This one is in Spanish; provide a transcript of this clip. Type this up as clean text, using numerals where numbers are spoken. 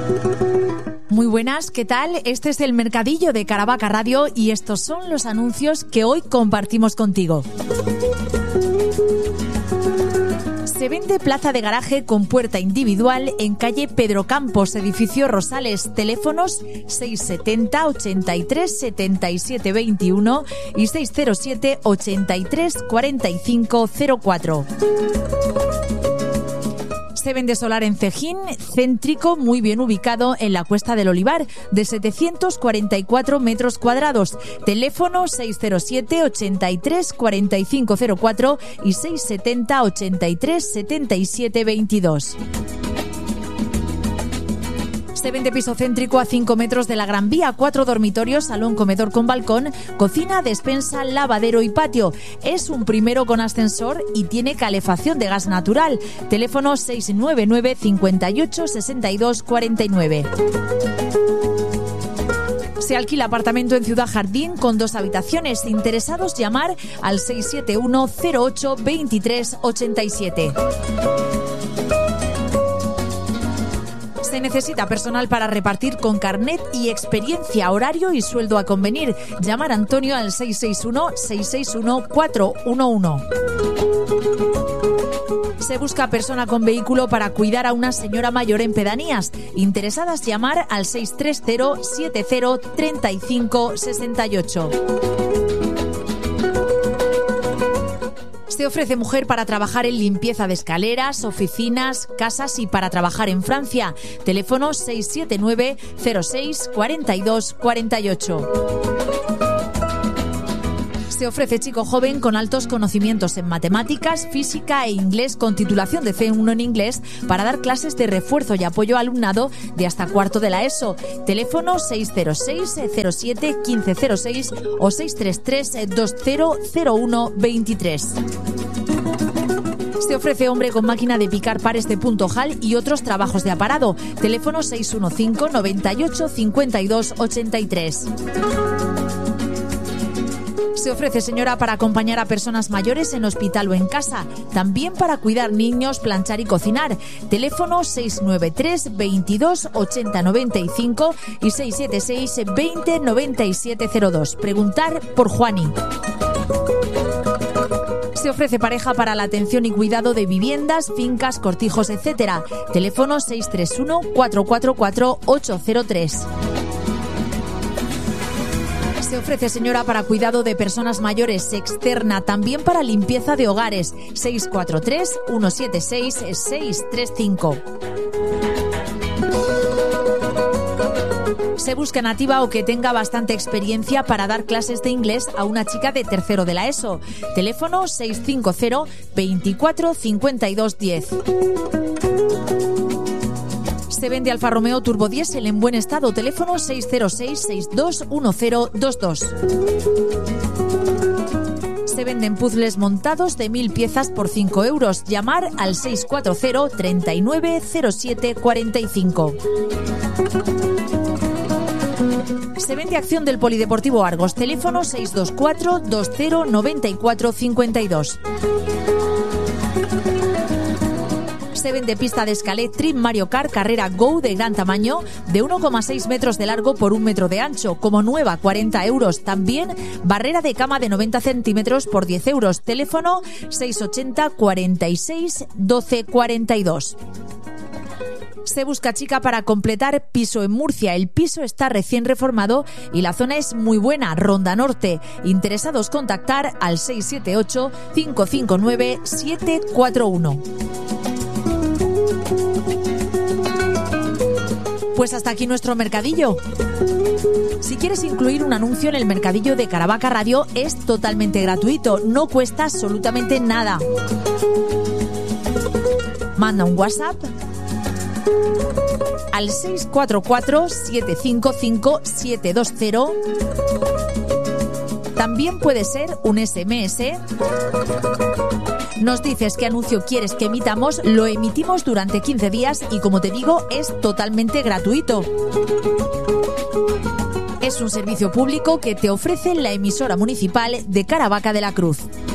Muy buenas, ¿qué tal? Este es el Mercadillo de Caravaca Radio y estos son los anuncios que hoy compartimos contigo. Se vende plaza de garaje con puerta individual en calle Pedro Campos, edificio Rosales. Teléfonos 670 83 77 21 y 607 83 45 04. Se vende solar en Cejín, céntrico, muy bien ubicado en la Cuesta del Olivar, de 744 metros cuadrados. Teléfono 607 83 45 04 y 670 83 77 22. Se vende piso céntrico a 5 metros de la Gran Vía, 4 dormitorios, salón, comedor con balcón, cocina, despensa, lavadero y patio. Es un primero con ascensor y tiene calefacción de gas natural. Teléfono 699 58 62 49. Se alquila apartamento en Ciudad Jardín con 2 habitaciones. Interesados, llamar al 671 08 23 87. Se necesita personal para repartir con carnet y experiencia, horario y sueldo a convenir. Llamar a Antonio al 661-661-411. Se busca persona con vehículo para cuidar a una señora mayor en pedanías. Interesadas, llamar al 630-70-35-68. Se ofrece mujer para trabajar en limpieza de escaleras, oficinas, casas y para trabajar en Francia. Teléfono 679 06 42 48. Se ofrece chico joven con altos conocimientos en matemáticas, física e inglés con titulación de C1 en inglés para dar clases de refuerzo y apoyo al alumnado de hasta cuarto de la ESO. Teléfono 606 07 1506 o 633 2001 23. Se ofrece hombre con máquina de picar pares de punto JAL y otros trabajos de aparado. Teléfono 615 98 52 83. Se ofrece señora para acompañar a personas mayores en hospital o en casa. También para cuidar niños, planchar y cocinar. Teléfono 693 22 80 95 y 676 20 97 02. Preguntar por Juani. Se ofrece pareja para la atención y cuidado de viviendas, fincas, cortijos, etc. Teléfono 631 444 803. Se ofrece señora para cuidado de personas mayores externa, también para limpieza de hogares. 643 176 635. Se busca nativa o que tenga bastante experiencia para dar clases de inglés a una chica de tercero de la ESO. Teléfono 650 24 52 10. Se vende Alfa Romeo Turbo Diesel en buen estado. Teléfono 606 62 1022. Se venden puzzles montados de 1000 piezas por 5 euros. Llamar al 640 39 07 45. Se vende acción del Polideportivo Argos. Teléfono 624 20 94 52. Se vende pista de escalé Trip Mario Kart Carrera Go de gran tamaño, de 1,6 metros de largo por 1 metro de ancho, como nueva, 40 euros. También barrera de cama de 90 centímetros por 10 euros. Teléfono 680 46 12 42. Se busca chica para completar piso en Murcia. El piso está recién reformado y la zona es muy buena, Ronda Norte. Interesados, contactar al 678 559 741. Pues hasta aquí nuestro mercadillo. Si quieres incluir un anuncio en el Mercadillo de Caravaca Radio, es totalmente gratuito, no cuesta absolutamente nada. Manda un WhatsApp al 644 755 720. También puede ser un SMS. Nos dices qué anuncio quieres que emitamos, lo emitimos durante 15 días y, como te digo, es totalmente gratuito. Es un servicio público que te ofrece la emisora municipal de Caravaca de la Cruz.